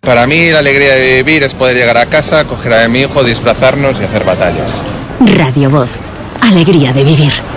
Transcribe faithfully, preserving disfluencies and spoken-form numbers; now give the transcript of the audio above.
Para mí la alegría de vivir es poder llegar a casa, coger a mi hijo, disfrazarnos y hacer batallas. Radio Voz. Alegría de vivir.